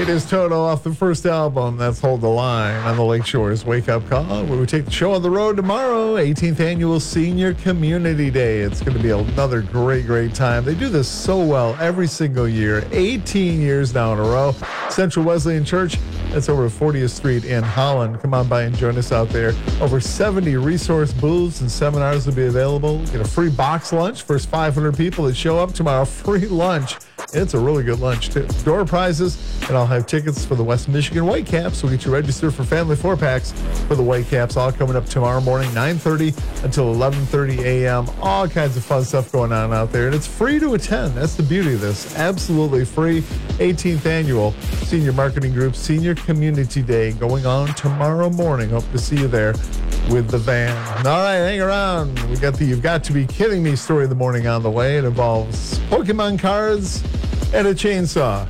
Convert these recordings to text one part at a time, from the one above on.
It is Toto off the first album. That's Hold the Line on the Lakeshore's Wake Up Call, where we take the show on the road tomorrow, 18th Annual Senior Community Day. It's going to be another great time. They do this so well every single year, 18 years now in a row. Central Wesleyan Church, that's over 40th Street in Holland. Come on by and join us out there. Over 70 resource booths and seminars will be available. Get a free box lunch. First 500 people that show up tomorrow, free lunch. It's a really good lunch, too. Door prizes, and I'll have tickets for the West Michigan Whitecaps. We'll get you registered for family 4-packs for the Whitecaps, all coming up tomorrow morning, 9:30 until 11:30 a.m. All kinds of fun stuff going on out there, and it's free to attend. That's the beauty of this. Absolutely free. 18th Annual Senior Marketing Group Senior Community Day going on tomorrow morning. Hope to see you there with the van. All right, hang around. We got the You've Got to Be Kidding Me story of the morning on the way. It involves Pokemon cards and a chainsaw.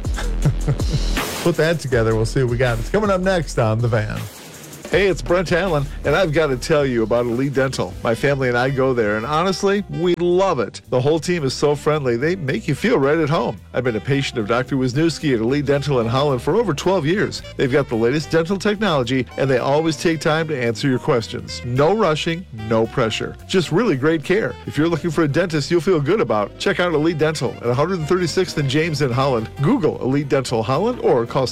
Put that together. We'll see what we got. It's coming up next on The Van. Hey, it's Brent Allen, and I've got to tell you about Elite Dental. My family and I go there, and honestly, we love it. The whole team is so friendly, they make you feel right at home. I've been a patient of Dr. Wisniewski at Elite Dental in Holland for over 12 years. They've got the latest dental technology, and they always take time to answer your questions. No rushing, no pressure. Just really great care. If you're looking for a dentist you'll feel good about, check out Elite Dental at 136th and James in Holland. Google Elite Dental Holland or call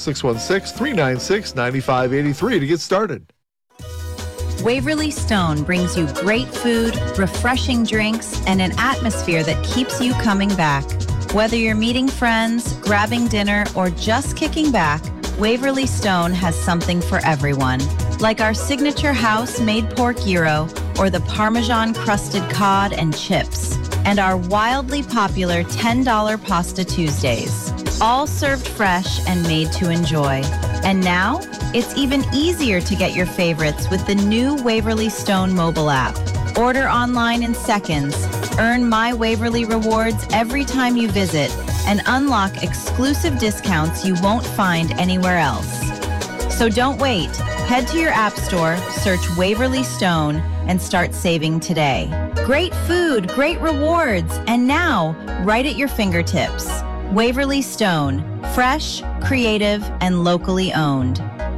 616-396-9583 to get started. Waverly Stone brings you great food, refreshing drinks, and an atmosphere that keeps you coming back. Whether you're meeting friends, grabbing dinner, or just kicking back, Waverly Stone has something for everyone. Like our signature house-made pork gyro or the Parmesan-crusted cod and chips. And our wildly popular $10 Pasta Tuesdays. All served fresh and made to enjoy. And now, it's even easier to get your favorites with the new Waverly Stone mobile app. Order online in seconds, earn My Waverly rewards every time you visit, and unlock exclusive discounts you won't find anywhere else. So don't wait. Head to your app store, search Waverly Stone, and start saving today. Great food, great rewards, and now, right at your fingertips. Waverly Stone, fresh, creative, and locally owned.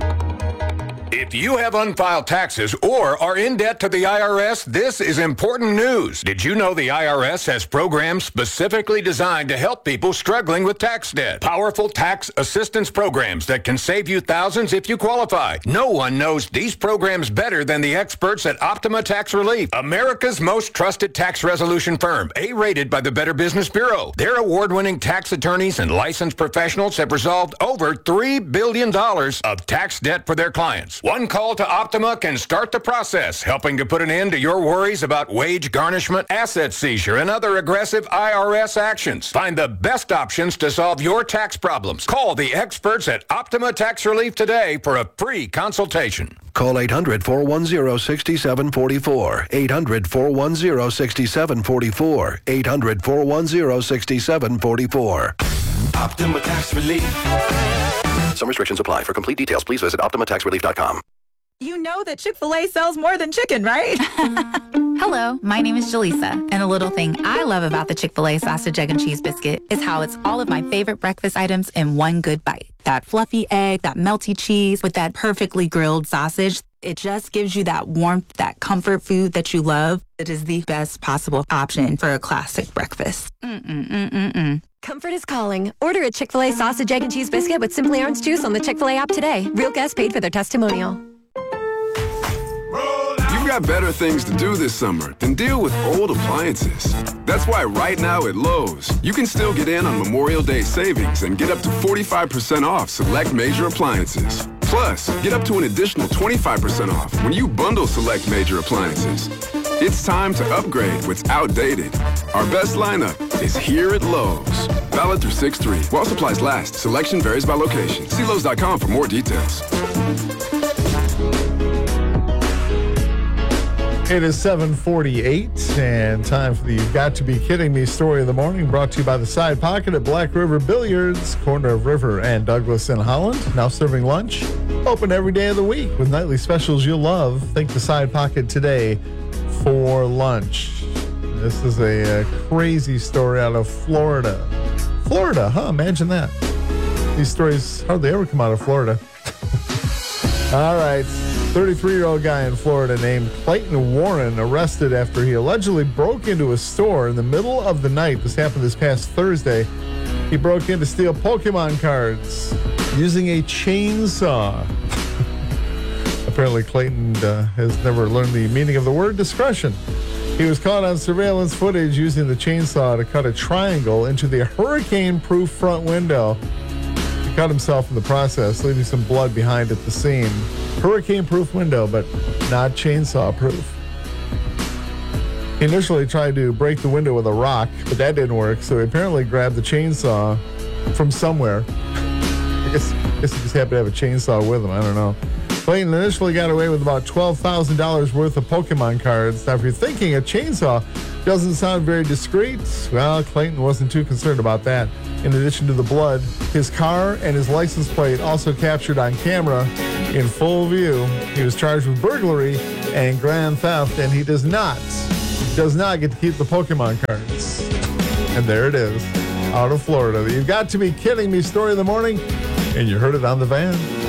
If you have unfiled taxes or are in debt to the IRS, this is important news. Did you know the IRS has programs specifically designed to help people struggling with tax debt? Powerful tax assistance programs that can save you thousands if you qualify. No one knows these programs better than the experts at Optima Tax Relief, America's most trusted tax resolution firm, A-rated by the Better Business Bureau. Their award-winning tax attorneys and licensed professionals have resolved over $3 billion of tax debt for their clients. One call to Optima can start the process, helping to put an end to your worries about wage garnishment, asset seizure, and other aggressive IRS actions. Find the best options to solve your tax problems. Call the experts at Optima Tax Relief today for a free consultation. Call 800-410-6744. 800-410-6744. 800-410-6744. Optima Tax Relief. Some restrictions apply. For complete details, please visit OptimaTaxRelief.com. You know that Chick-fil-A sells more than chicken, right? Hello, my name is Jaleesa, and a little thing I love about the Chick-fil-A sausage, egg, and cheese biscuit is how it's all of my favorite breakfast items in one good bite. That fluffy egg, that melty cheese with that perfectly grilled sausage. It just gives you that warmth, that comfort food that you love. It is the best possible option for a classic breakfast. Comfort is calling. Order a Chick-fil-A sausage, egg, and cheese biscuit with Simply Orange Juice on the Chick-fil-A app today. Real guests paid for their testimonial. You've got better things to do this summer than deal with old appliances. That's why right now at Lowe's, you can still get in on Memorial Day savings and get up to 45% off select major appliances. Plus, get up to an additional 25% off when you bundle select major appliances. It's time to upgrade what's outdated. Our best lineup is here at Lowe's. Valid through 6/3. While supplies last, selection varies by location. See Lowe's.com for more details. It is 7:48 and time for the You've Got to Be Kidding Me story of the morning, brought to you by the Side Pocket at Black River Billiards, corner of River and Douglas in Holland. Now serving lunch, open every day of the week with nightly specials you'll love. Think the Side Pocket today for lunch. This is a crazy story out of Florida. Florida, huh? Imagine that. These stories hardly ever come out of Florida. All right. 33-year-old guy in Florida named Clayton Warren arrested after he allegedly broke into a store in the middle of the night. This happened this past Thursday. He broke in to steal Pokemon cards using a chainsaw. Apparently, Clayton has never learned the meaning of the word discretion. He was caught on surveillance footage using the chainsaw to cut a triangle into the hurricane-proof front window. He cut himself in the process, leaving some blood behind at the scene. Hurricane-proof window, but not chainsaw-proof. He initially tried to break the window with a rock, but that didn't work, so he apparently grabbed the chainsaw from somewhere. I guess he just happened to have a chainsaw with him. I don't know. Clayton initially got away with about $12,000 worth of Pokemon cards. Now, if you're thinking a chainsaw doesn't sound very discreet, well, Clayton wasn't too concerned about that. In addition to the blood, his car and his license plate also captured on camera in full view. He was charged with burglary and grand theft, and he does not get to keep the Pokemon cards. And there it is, out of Florida. You've got to be kidding me, story of the morning, and you heard it on the van.